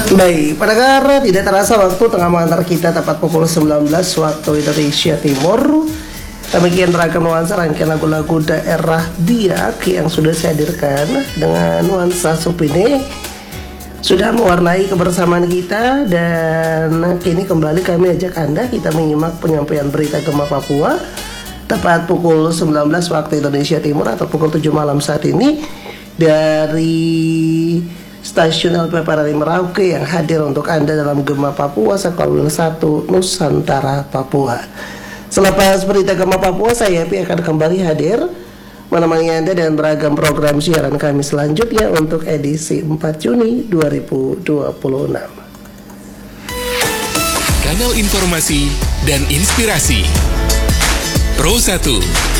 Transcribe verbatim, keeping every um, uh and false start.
Baik, pendengar, tidak terasa waktu tengah mengantar kita tepat pukul sembilan belas waktu Indonesia Timur. Demikian ragam nuansa rangkaian lagu-lagu daerah Biak yang sudah saya hadirkan dengan nuansa Supine sudah mewarnai kebersamaan kita. Dan kini kembali kami ajak Anda kita menyimak penyampaian berita Gema Papua tepat pukul sembilan belas waktu Indonesia Timur atau pukul tujuh malam saat ini dari Stasiun L P Parari Merauke yang hadir untuk Anda dalam Gema Papua Sekolwil satu Nusantara Papua. Selepas berita Gema Papua, saya Yapi akan kembali hadir menemani Anda dan beragam program siaran kami selanjutnya untuk edisi empat Juni dua ribu dua puluh enam. Kanal informasi dan inspirasi Pro satu